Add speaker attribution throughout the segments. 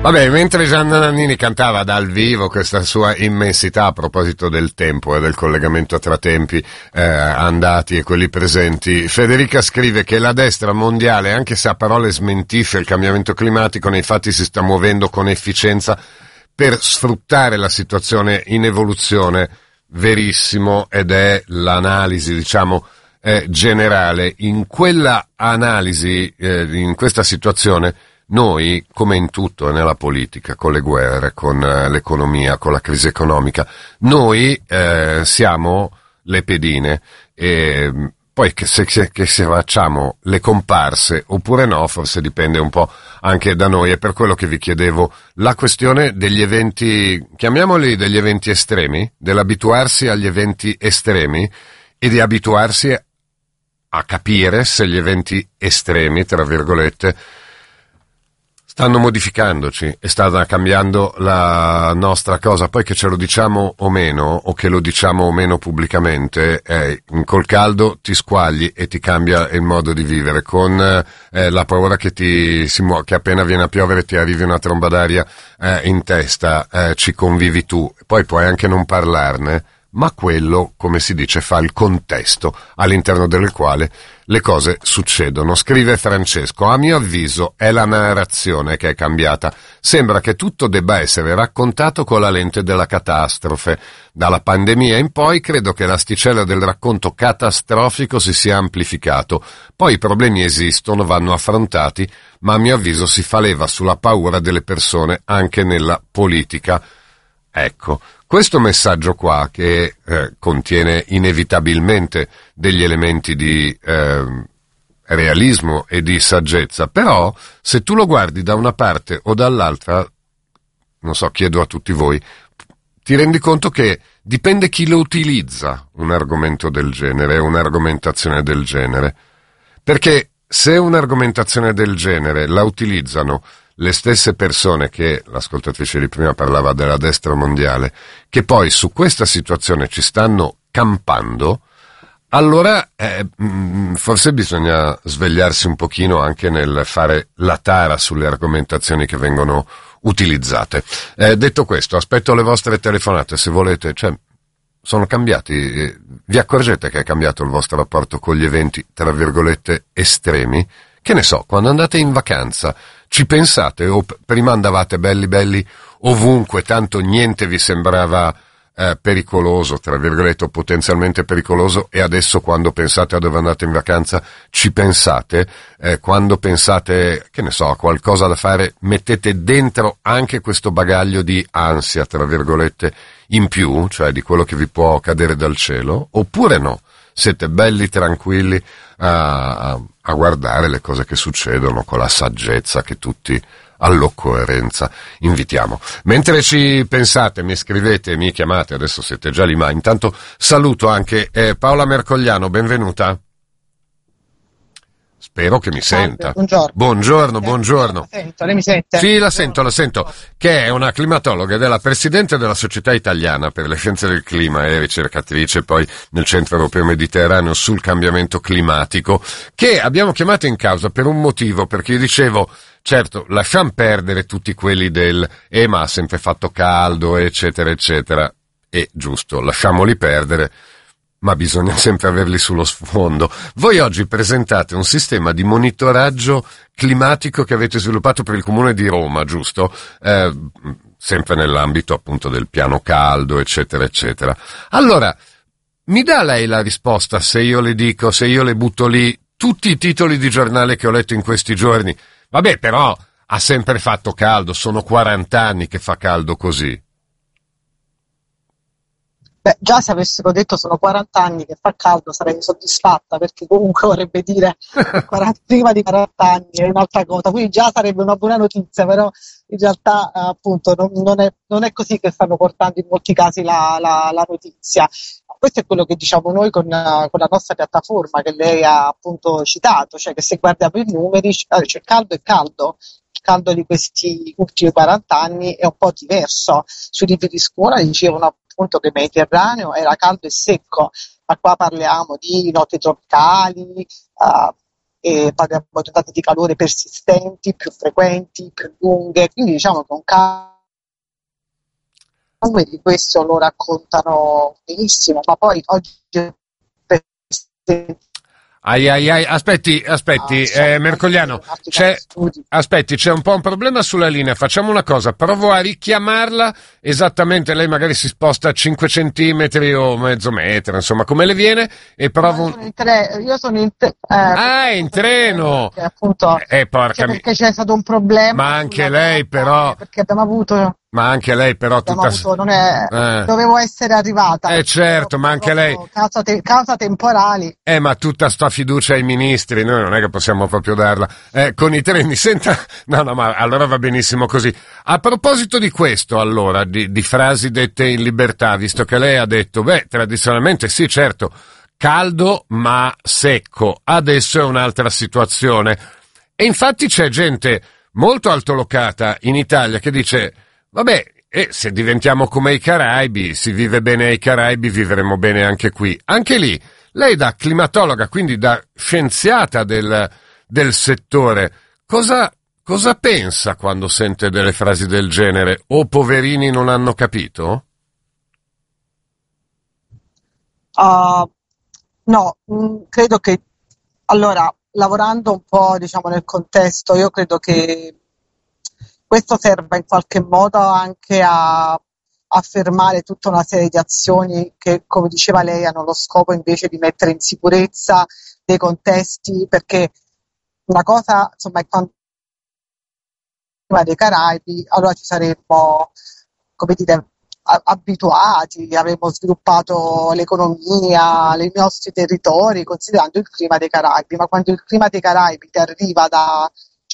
Speaker 1: Vabbè, mentre Gianna Nannini cantava dal vivo questa sua immensità a proposito del tempo e del collegamento tra tempi andati e quelli presenti, Federica scrive che la destra mondiale, anche se a parole smentisce il cambiamento climatico, nei fatti si sta muovendo con efficienza per sfruttare la situazione in evoluzione. Verissimo, ed è l'analisi, diciamo, generale. In quella analisi, in questa situazione, noi, come in tutto, nella politica, con le guerre, con l'economia, con la crisi economica, noi siamo le pedine e poi che se facciamo le comparse oppure no, forse dipende un po' anche da noi. È per quello che vi chiedevo la questione degli eventi, chiamiamoli degli eventi estremi, dell'abituarsi agli eventi estremi e di abituarsi a capire se gli eventi estremi, tra virgolette, stanno modificandoci e sta cambiando la nostra cosa. Poi che ce lo diciamo o meno, o che lo diciamo o meno pubblicamente, col caldo ti squagli e ti cambia il modo di vivere, con la paura che che appena viene a piovere ti arrivi una tromba d'aria in testa, ci convivi tu. Poi puoi anche non parlarne, ma quello, come si dice, fa il contesto all'interno del quale le cose succedono. Scrive Francesco: a mio avviso è la narrazione che è cambiata. Sembra che tutto debba essere raccontato con la lente della catastrofe. Dalla pandemia in poi credo che l'asticella del racconto catastrofico si sia amplificato. Poi i problemi esistono, vanno affrontati, ma a mio avviso si fa leva sulla paura delle persone anche nella politica. Ecco, questo messaggio qua, che contiene inevitabilmente degli elementi di realismo e di saggezza, però se tu lo guardi da una parte o dall'altra, non so, chiedo a tutti voi, ti rendi conto che dipende chi lo utilizza, un argomento del genere, un'argomentazione del genere. Perché se un'argomentazione del genere la utilizzano le stesse persone che, l'ascoltatrice di prima parlava della destra mondiale, che poi su questa situazione ci stanno campando, allora forse bisogna svegliarsi un pochino anche nel fare la tara sulle argomentazioni che vengono utilizzate. Detto questo, aspetto le vostre telefonate se volete, sono cambiati, vi accorgete che è cambiato il vostro rapporto con gli eventi, tra virgolette, estremi? Che ne so, quando andate in vacanza, ci pensate, o prima andavate belli ovunque, tanto niente vi sembrava pericoloso, tra virgolette, o potenzialmente pericoloso, e adesso quando pensate a dove andate in vacanza ci pensate, quando pensate, che ne so, a qualcosa da fare, mettete dentro anche questo bagaglio di ansia, tra virgolette, in più, cioè di quello che vi può cadere dal cielo, oppure no? Siete belli tranquilli a guardare le cose che succedono con la saggezza che tutti all'occorrenza invitiamo. Mentre ci pensate, mi scrivete, mi chiamate, adesso siete già lì, ma intanto saluto anche Paola Mercogliano, benvenuta. Spero che mi senta. Buongiorno.
Speaker 2: Sento, lei mi sente?
Speaker 1: Sì, la sento, che è una climatologa ed è la presidente della Società Italiana per le Scienze del Clima e ricercatrice poi nel Centro Europeo Mediterraneo sul cambiamento climatico, che abbiamo chiamato in causa per un motivo, perché io dicevo, certo, lasciamo perdere tutti quelli ma ha sempre fatto caldo, eccetera, eccetera, e giusto, lasciamoli perdere, ma bisogna sempre averli sullo sfondo. Voi oggi presentate un sistema di monitoraggio climatico che avete sviluppato per il Comune di Roma, giusto? Sempre nell'ambito appunto del piano caldo, eccetera, eccetera. Allora, mi dà lei la risposta se io le dico, se io le butto lì tutti i titoli di giornale che ho letto in questi giorni? Vabbè, però ha sempre fatto caldo, sono 40 anni che fa caldo così.
Speaker 2: Beh, già se avessero detto sono 40 anni che fa caldo sarei soddisfatta, perché comunque vorrebbe dire prima di 40 anni è un'altra cosa, quindi già sarebbe una buona notizia, però in realtà appunto non è così che stanno portando in molti casi la notizia. Questo è quello che diciamo noi con la nostra piattaforma che lei ha appunto citato, cioè che se guardiamo i numeri, cioè caldo è caldo. Il caldo di questi ultimi 40 anni è un po' diverso. Sui libri di scuola dicevano appunto che il Mediterraneo era caldo e secco, ma qua parliamo di notti tropicali, e parliamo di ondate di calore persistenti, più frequenti, più lunghe, quindi diciamo che un caso di questo lo raccontano benissimo, ma poi oggi
Speaker 1: Aspetti, Mercogliano, c'è un po' un problema sulla linea. Facciamo una cosa, provo a richiamarla esattamente. Lei magari si sposta a 5 centimetri o mezzo metro, insomma, come le viene, e provo.
Speaker 2: Io sono in
Speaker 1: è in treno!
Speaker 2: Perché, appunto, perché c'è stato un problema.
Speaker 1: Ma anche lei, però.
Speaker 2: Perché abbiamo avuto.
Speaker 1: Ma anche lei però
Speaker 2: dovevo essere arrivata.
Speaker 1: Certo, ma anche lei.
Speaker 2: Causa temporali.
Speaker 1: Ma tutta sta fiducia ai ministri, noi non è che possiamo proprio darla. Con i treni, senta. No, ma allora va benissimo così. A proposito di questo, allora, di frasi dette in libertà, visto che lei ha detto, tradizionalmente sì, certo, caldo ma secco. Adesso è un'altra situazione. E infatti c'è gente molto altolocata in Italia che dice: se diventiamo come i Caraibi, si vive bene ai Caraibi, vivremo bene anche qui. Anche lì, lei da climatologa, quindi da scienziata del settore, cosa pensa quando sente delle frasi del genere? O poverini non hanno capito?
Speaker 2: No, credo che, allora, lavorando un po', diciamo, nel contesto, io credo che questo serve in qualche modo anche a fermare tutta una serie di azioni che, come diceva lei, hanno lo scopo invece di mettere in sicurezza dei contesti, perché una cosa, insomma, è quando prima dei Caraibi, allora ci saremmo, come dire, abituati, avremmo sviluppato l'economia, i nostri territori, considerando il clima dei Caraibi, ma quando il clima dei Caraibi ti arriva da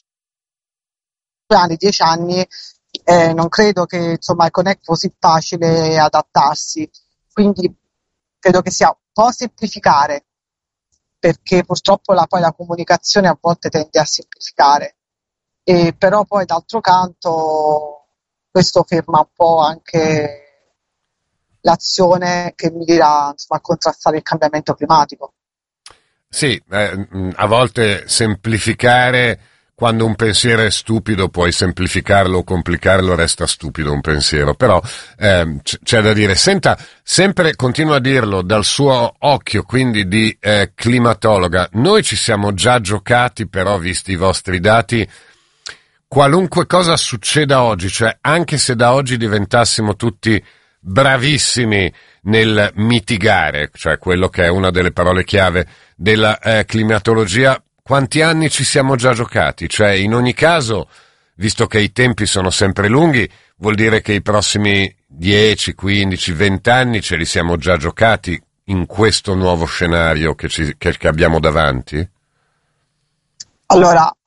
Speaker 2: 10 anni, non credo che, insomma, non è così facile adattarsi, quindi credo che sia un po' semplificare, perché purtroppo poi la comunicazione a volte tende a semplificare, però poi d'altro canto questo ferma un po' anche l'azione che mira, insomma, a contrastare il cambiamento climatico.
Speaker 1: Sì, a volte semplificare. Quando un pensiero è stupido puoi semplificarlo o complicarlo, resta stupido un pensiero, però c'è da dire. Senta, sempre continua a dirlo dal suo occhio, quindi di climatologa, noi ci siamo già giocati, però visti i vostri dati, qualunque cosa succeda oggi, cioè anche se da oggi diventassimo tutti bravissimi nel mitigare, cioè quello che è una delle parole chiave della climatologia, quanti anni ci siamo già giocati? Cioè, in ogni caso, visto che i tempi sono sempre lunghi, vuol dire che i prossimi 10, 15, 20 anni ce li siamo già giocati in questo nuovo scenario che abbiamo davanti?
Speaker 2: Allora,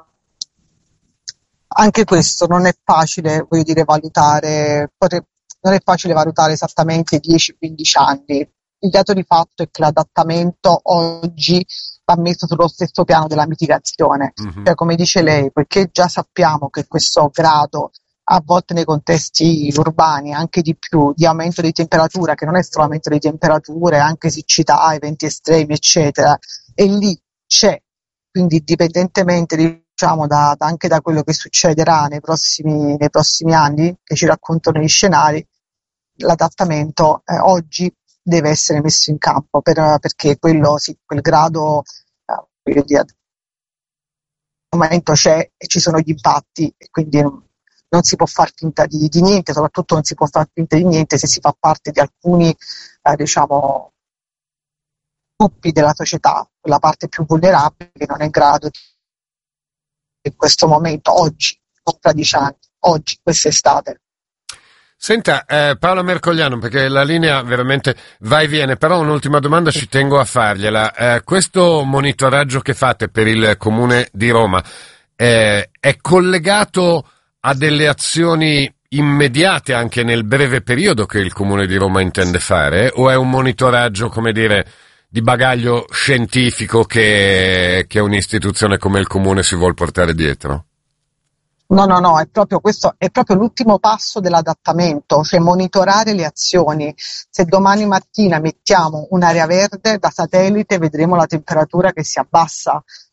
Speaker 2: anche questo non è facile, voglio dire, valutare, non è facile valutare esattamente 10-15 anni. Il dato di fatto è che l'adattamento oggi va messo sullo stesso piano della mitigazione.
Speaker 1: Mm-hmm.
Speaker 2: Cioè, come dice lei, poiché già sappiamo che questo grado, a volte nei contesti urbani, anche di più, di aumento di temperatura, che non è solo aumento di temperature, anche siccità, eventi estremi, eccetera, e lì c'è, quindi indipendentemente, diciamo, anche da quello che succederà nei prossimi anni, che ci raccontano gli scenari, l'adattamento oggi deve essere messo in campo perché quel grado di aumento c'è e ci sono gli impatti, e quindi non si può far finta di niente, soprattutto non si può far finta di niente se si fa parte di alcuni diciamo gruppi della società, la parte più vulnerabile che non è in grado in questo momento, oggi, non tra 10 anni, oggi, quest'estate.
Speaker 1: Senta, Paolo Mercogliano, perché la linea veramente va e viene, però un'ultima domanda ci tengo a fargliela. Questo monitoraggio che fate per il Comune di Roma è collegato a delle azioni immediate anche nel breve periodo che il Comune di Roma intende fare, o è un monitoraggio, come dire, di bagaglio scientifico che un'istituzione come il Comune si vuol portare dietro?
Speaker 2: No, è proprio questo, è proprio l'ultimo passo dell'adattamento, cioè monitorare le azioni. Se domani mattina mettiamo un'area verde da satellite, vedremo la temperatura che si abbassa,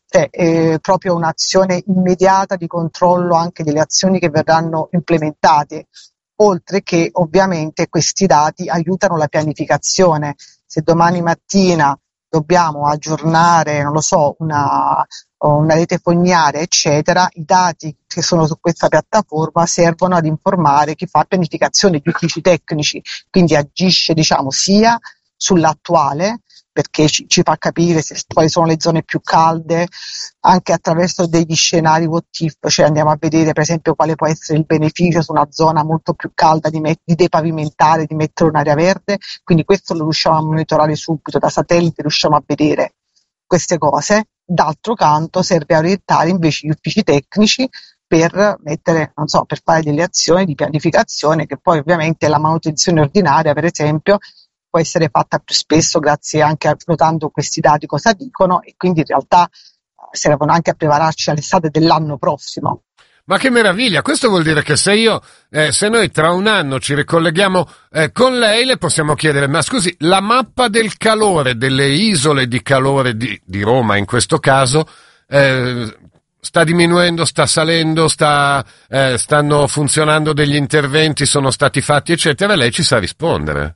Speaker 2: proprio un'azione immediata di controllo anche delle azioni che verranno implementate, oltre che ovviamente questi dati aiutano la pianificazione. Se domani mattina dobbiamo aggiornare, non lo so, una rete fognaria, eccetera, i dati che sono su questa piattaforma servono ad informare chi fa pianificazione, gli uffici tecnici, quindi agisce, diciamo, sia sull'attuale, perché ci fa capire quali sono le zone più calde, anche attraverso degli scenari what if, cioè andiamo a vedere per esempio quale può essere il beneficio su una zona molto più calda di depavimentare, di mettere un'area verde, quindi questo lo riusciamo a monitorare subito, da satellite riusciamo a vedere queste cose. D'altro canto serve a orientare invece gli uffici tecnici per mettere, non so, per fare delle azioni di pianificazione, che poi ovviamente la manutenzione ordinaria, per esempio, può essere fatta più spesso grazie anche a notando questi dati cosa dicono, e quindi in realtà servono anche a prepararci all'estate dell'anno prossimo.
Speaker 1: Ma che meraviglia! Questo vuol dire che se noi tra un anno ci ricolleghiamo con lei, le possiamo chiedere: ma scusi, la mappa del calore, delle isole di calore di Roma in questo caso, sta diminuendo, sta salendo, stanno funzionando degli interventi, sono stati fatti, eccetera? Lei ci sa rispondere?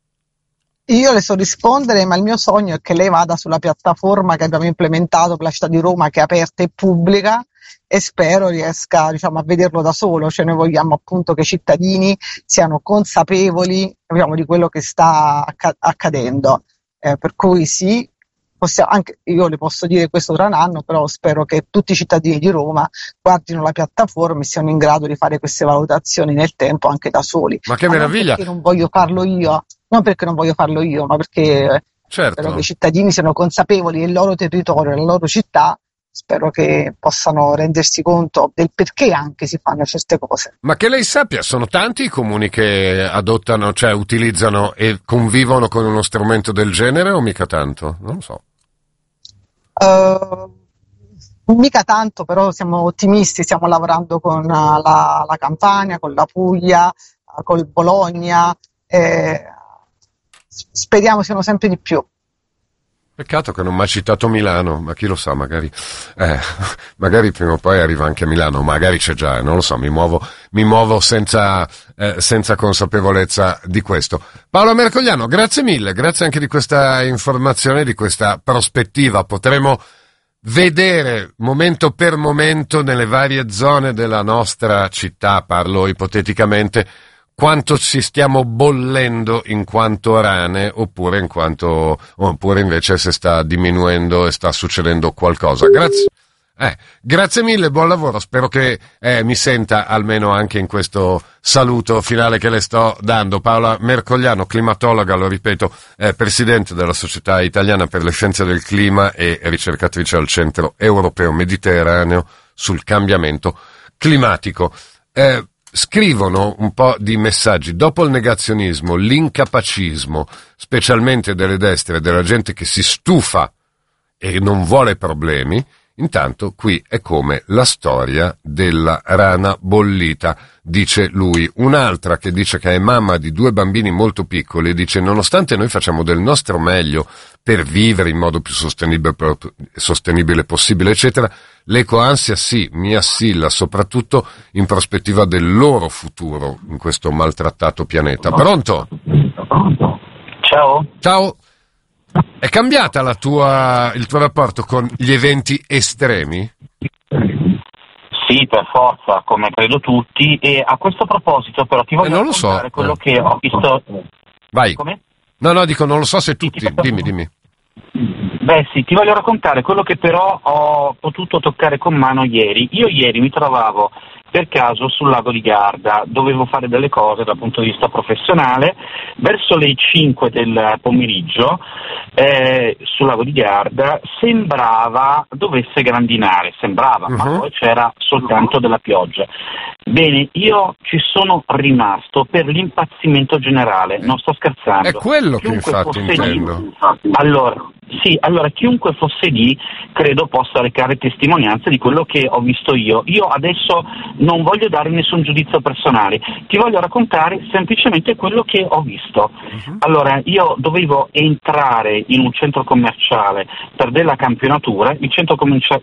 Speaker 2: Io le so rispondere, ma il mio sogno è che lei vada sulla piattaforma che abbiamo implementato per la città di Roma, che è aperta e pubblica, e spero riesca, diciamo, a vederlo da solo. Cioè noi vogliamo appunto che i cittadini siano consapevoli, diciamo, di quello che sta accadendo. Per cui sì, anche io le posso dire questo tra un anno, però spero che tutti i cittadini di Roma guardino la piattaforma e siano in grado di fare queste valutazioni nel tempo anche da soli.
Speaker 1: Ma che meraviglia!
Speaker 2: Non perché non voglio farlo io. Non perché non voglio farlo io, ma perché spero che i cittadini siano consapevoli del loro territorio, della loro città, spero che possano rendersi conto del perché anche si fanno certe cose.
Speaker 1: Ma che lei sappia, sono tanti i comuni che adottano, cioè utilizzano e convivono con uno strumento del genere, o mica tanto? Non lo so.
Speaker 2: Mica tanto, però siamo ottimisti, stiamo lavorando con la Campania, con la Puglia, col Bologna, speriamo siano sempre di più.
Speaker 1: Peccato che non mi ha citato Milano, ma chi lo sa, magari prima o poi arriva anche a Milano, magari c'è già, non lo so, mi muovo senza consapevolezza di questo. Paola Mercogliano, grazie mille, grazie anche di questa informazione, di questa prospettiva. Potremo vedere momento per momento nelle varie zone della nostra città, parlo ipoteticamente, quanto ci stiamo bollendo in quanto rane, oppure invece se sta diminuendo e sta succedendo qualcosa. Grazie mille, buon lavoro, spero che mi senta almeno anche in questo saluto finale che le sto dando. Paola Mercogliano, climatologa, lo ripeto, presidente della Società Italiana per le Scienze del Clima e ricercatrice al Centro Europeo Mediterraneo sul cambiamento climatico. Scrivono un po' di messaggi. Dopo il negazionismo, l'incapacismo, specialmente delle destre, della gente che si stufa e non vuole problemi, intanto qui è come la storia della rana bollita, dice lui. Un'altra che dice che è mamma di 2 bambini molto piccoli, dice: nonostante noi facciamo del nostro meglio per vivere in modo più sostenibile possibile, eccetera, l'ecoansia mi assilla, soprattutto in prospettiva del loro futuro in questo maltrattato pianeta. Pronto?
Speaker 3: Ciao.
Speaker 1: Ciao. È cambiata il tuo rapporto con gli eventi estremi?
Speaker 3: Sì, per forza, come credo tutti. E a questo proposito però ti voglio raccontare quello che ho visto.
Speaker 1: Vai.
Speaker 3: Come?
Speaker 1: No, dico, non lo so se tutti. Dimmi.
Speaker 3: Beh sì, ti voglio raccontare quello che però ho potuto toccare con mano ieri. Io ieri mi trovavo per caso sul lago di Garda, dovevo fare delle cose dal punto di vista professionale. Verso le 5 del pomeriggio sul lago di Garda sembrava dovesse grandinare, ma poi c'era soltanto della pioggia. Bene, io ci sono rimasto per l'impazzimento generale, non sto scherzando.
Speaker 1: È quello che infatti intendo.
Speaker 3: Allora chiunque fosse lì credo possa recare testimonianza di quello che ho visto io. Io adesso non voglio dare nessun giudizio personale, ti voglio raccontare semplicemente quello che ho visto. Allora, io dovevo entrare in un centro commerciale per della campionatura, il centro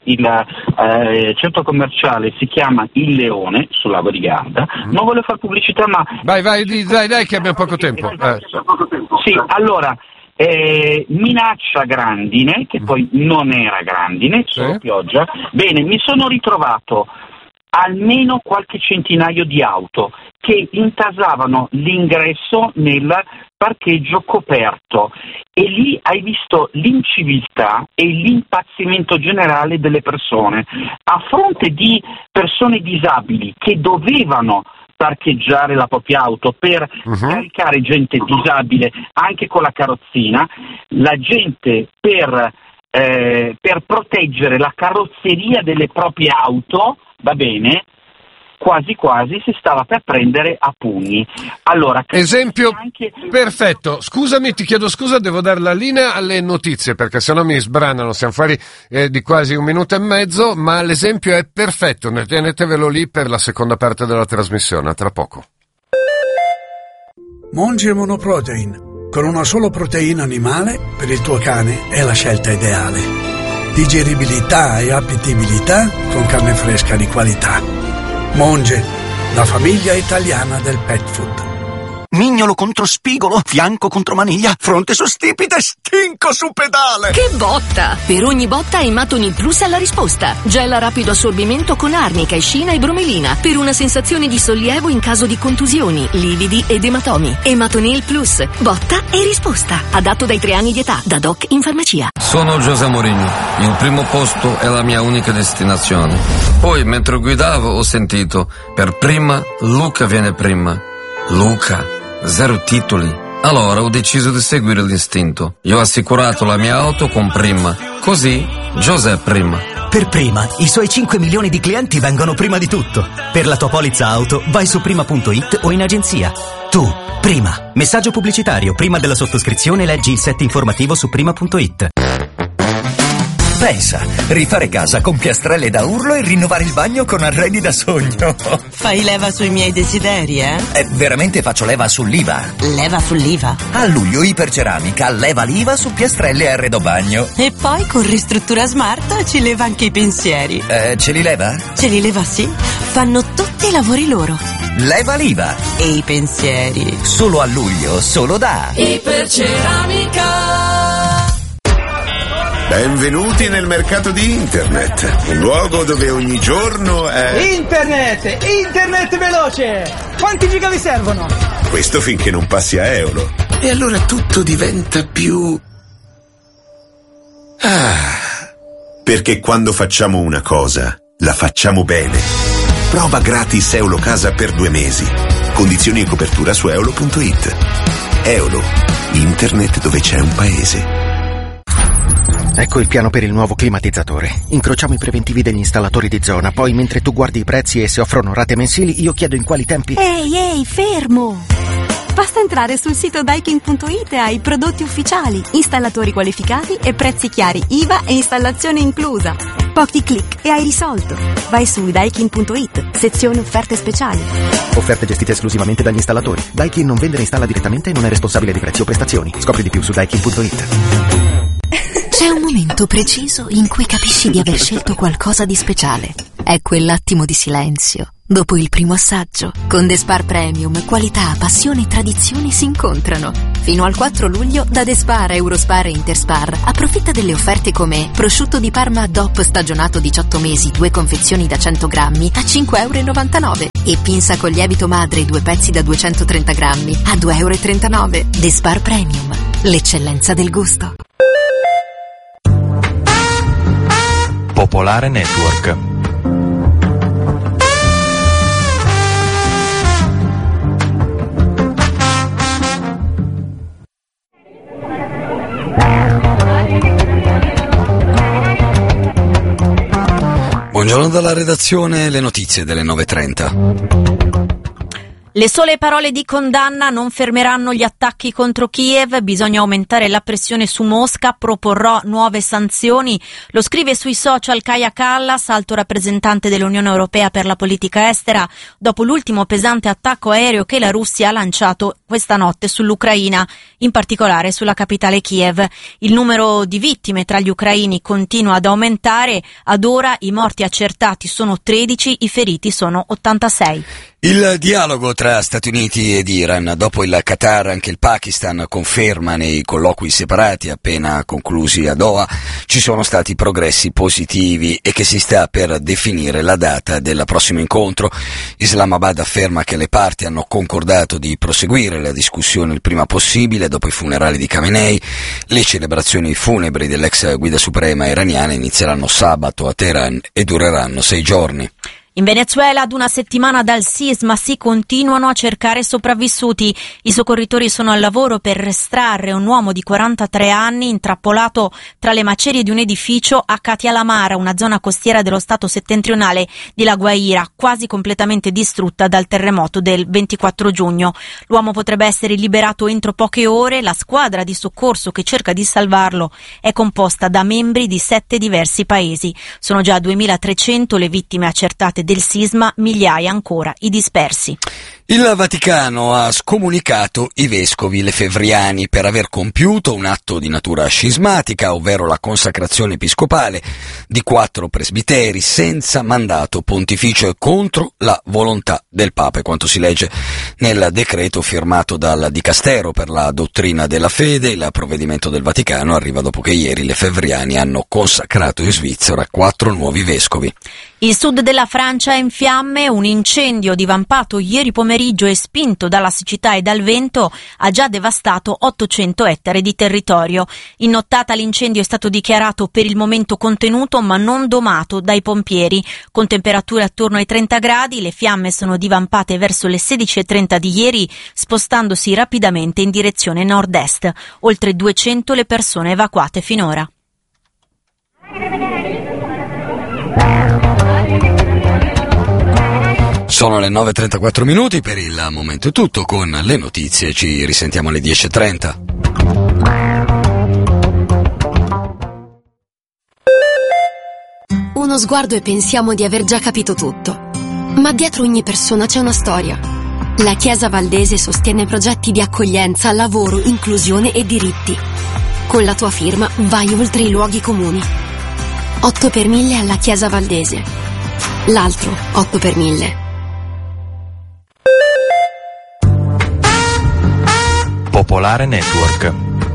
Speaker 3: commerciale si chiama Il Leone, sul lago di Garda, non voglio fare pubblicità ma...
Speaker 1: Vai, dai che abbiamo poco tempo.
Speaker 3: Sì, allora... minaccia grandine, che poi non era grandine, solo pioggia. Bene, mi sono ritrovato almeno qualche centinaio di auto che intasavano l'ingresso nel parcheggio coperto, e lì hai visto l'inciviltà e l'impazzimento generale delle persone a fronte di persone disabili che dovevano parcheggiare la propria auto per caricare gente disabile anche con la carrozzina. La gente per proteggere la carrozzeria delle proprie auto, va bene, quasi si stava per prendere a pugni. Allora,
Speaker 1: esempio perfetto. Scusami, ti chiedo scusa, devo dare la linea alle notizie perché sennò mi sbranano, siamo fuori di quasi 1 minuto e mezzo, ma l'esempio è perfetto, tenetevelo lì per la seconda parte della trasmissione, a tra poco.
Speaker 4: Monge Monoprotein, con una solo proteina animale per il tuo cane è la scelta ideale. Digeribilità e appetibilità con carne fresca di qualità. Monge, la famiglia italiana del pet food.
Speaker 5: Mignolo contro spigolo, fianco contro maniglia, fronte su stipite, stinco su pedale.
Speaker 6: Che botta! Per ogni botta Ematonil Plus ha la risposta. Gel a rapido assorbimento con arnica, escina e bromelina per una sensazione di sollievo in caso di contusioni, lividi ed ematomi. Ematonil Plus, botta e risposta. Adatto dai 3 anni di età, da doc in farmacia.
Speaker 7: Sono José Mourinho. Il primo posto è la mia unica destinazione. Poi, mentre guidavo, ho sentito: per prima, Luca viene prima. Luca. 0 titoli. Allora ho deciso di seguire l'istinto. Io ho assicurato la mia auto con Prima. Così José Prima.
Speaker 5: Per Prima, i suoi 5 milioni di clienti vengono prima di tutto. Per la tua polizza auto, vai su prima.it o in agenzia. Tu, Prima. Messaggio pubblicitario. Prima della sottoscrizione leggi il set informativo su prima.it. Pensa, rifare casa con piastrelle da urlo e rinnovare il bagno con arredi da sogno.
Speaker 8: Fai leva sui miei desideri, eh?
Speaker 5: Veramente faccio leva sull'IVA.
Speaker 8: Leva sull'IVA?
Speaker 5: A luglio Iperceramica leva l'IVA su piastrelle e arredo bagno.
Speaker 8: E poi con Ristruttura Smart ci leva anche i pensieri.
Speaker 5: Ce li leva?
Speaker 8: Ce li leva, sì. Fanno tutti i lavori loro.
Speaker 5: Leva l'IVA.
Speaker 8: E i pensieri.
Speaker 5: Solo a luglio, solo da
Speaker 8: Iperceramica.
Speaker 9: Benvenuti nel mercato di Internet, un luogo dove ogni giorno è...
Speaker 10: Internet veloce! Quanti giga vi servono?
Speaker 9: Questo finché non passi a euro. E allora tutto diventa più... Perché quando facciamo una cosa, la facciamo bene. Prova gratis Eolo Casa per 2 mesi. Condizioni e copertura su eolo.it. Eolo, internet dove c'è un paese.
Speaker 11: Ecco il piano per il nuovo climatizzatore. Incrociamo i preventivi degli installatori di zona, poi mentre tu guardi i prezzi e se offrono rate mensili, io chiedo in quali tempi...
Speaker 12: Ehi, fermo! Basta entrare sul sito Daikin.it e hai prodotti ufficiali, installatori qualificati e prezzi chiari, IVA e installazione inclusa. Pochi click e hai risolto. Vai su Daikin.it, sezione offerte speciali.
Speaker 11: Offerte gestite esclusivamente dagli installatori. Daikin non vende e installa direttamente e non è responsabile di prezzi o prestazioni. Scopri di più su Daikin.it.
Speaker 6: C'è un momento preciso in cui capisci di aver scelto qualcosa di speciale. È quell'attimo di silenzio, dopo il primo assaggio. Con The Spar Premium, qualità, passione e tradizioni si incontrano. Fino al 4 luglio, da The Spar, Eurospar e Interspar, approfitta delle offerte come prosciutto di Parma DOP stagionato 18 mesi, 2 confezioni da 100 grammi a €5,99 e pinza con lievito madre 2 pezzi da 230 grammi a €2,39. The Spar Premium, l'eccellenza del gusto.
Speaker 13: Popolare Network.
Speaker 14: Buongiorno dalla redazione, le notizie delle 9:30.
Speaker 13: Le sole parole di condanna non fermeranno gli attacchi contro Kiev, bisogna aumentare la pressione su Mosca, proporrò nuove sanzioni. Lo scrive sui social Kaja Kallas, alto rappresentante dell'Unione Europea per la politica estera, dopo l'ultimo pesante attacco aereo che la Russia ha lanciato questa notte sull'Ucraina, in particolare sulla capitale Kiev. Il numero di vittime tra gli ucraini continua ad aumentare, ad ora i morti accertati sono 13, i feriti sono 86.
Speaker 14: Il dialogo tra Stati Uniti ed Iran, dopo il Qatar anche il Pakistan conferma nei colloqui separati appena conclusi a Doha, ci sono stati progressi positivi e che si sta per definire la data del prossimo incontro. Islamabad afferma che le parti hanno concordato di proseguire la discussione il prima possibile dopo i funerali di Khamenei. Le celebrazioni funebri dell'ex guida suprema iraniana inizieranno sabato a Teheran e dureranno 6 giorni.
Speaker 13: In Venezuela, ad una settimana dal sisma, si continuano a cercare sopravvissuti. I soccorritori sono al lavoro per estrarre un uomo di 43 anni intrappolato tra le macerie di un edificio a Catialamara, una zona costiera dello stato settentrionale di La Guaira, quasi completamente distrutta dal terremoto del 24 giugno. L'uomo potrebbe essere liberato entro poche ore. La squadra di soccorso che cerca di salvarlo è composta da membri di 7 diversi paesi. Sono già 2.300 le vittime accertate del sisma, migliaia ancora i dispersi.
Speaker 14: Il Vaticano ha scomunicato i vescovi lefevriani per aver compiuto un atto di natura scismatica, ovvero la consacrazione episcopale di 4 presbiteri senza mandato pontificio e contro la volontà del Papa, e quanto si legge nel decreto firmato dal Dicastero per la dottrina della fede. Il provvedimento del Vaticano arriva dopo che ieri i lefevriani hanno consacrato in Svizzera 4 nuovi vescovi.
Speaker 13: Il sud della Francia è in fiamme, un incendio divampato ieri pomeriggio e spinto dalla siccità e dal vento ha già devastato 800 ettari di territorio. In nottata l'incendio è stato dichiarato per il momento contenuto ma non domato dai pompieri. Con temperature attorno ai 30 gradi, le fiamme sono divampate verso le 16:30 di ieri, spostandosi rapidamente in direzione nord-est. Oltre 200 le persone evacuate finora.
Speaker 14: Sono le 9:34 minuti, per il momento è tutto, con le notizie ci risentiamo alle 10:30.
Speaker 15: Uno sguardo e pensiamo di aver già capito tutto, ma dietro ogni persona c'è una storia. La Chiesa Valdese sostiene progetti di accoglienza, lavoro, inclusione e diritti. Con la tua firma vai oltre i luoghi comuni. 8 per 1000 alla Chiesa Valdese. L'altro 8 per 1000.
Speaker 16: Popolare Network.